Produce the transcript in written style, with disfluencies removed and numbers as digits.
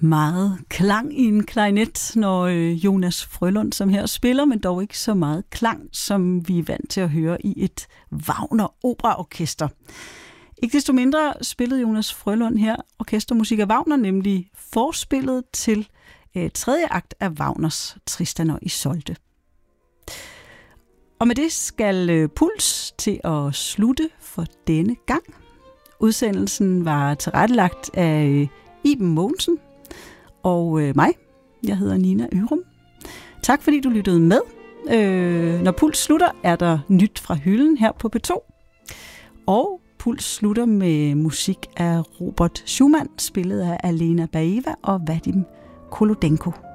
Meget klang i en klarinet, når Jonas Frølund, som her spiller, men dog ikke så meget klang, som vi er vant til at høre i et Wagner-operaorkester. Ikke desto mindre spillede Jonas Frølund her orkestermusik af Wagner, nemlig forspillet til tredje akt af Wagners Tristan og Isolde. Og med det skal Puls til at slutte for denne gang. Udsendelsen var tilrettelagt af Iben Mogensen og mig. Jeg hedder Nina Ørum. Tak fordi du lyttede med. Når Puls slutter, er der nyt fra hylden her på P2. Og Puls slutter med musik af Robert Schumann, spillet af Alena Baeva og Vadim Kolodenko.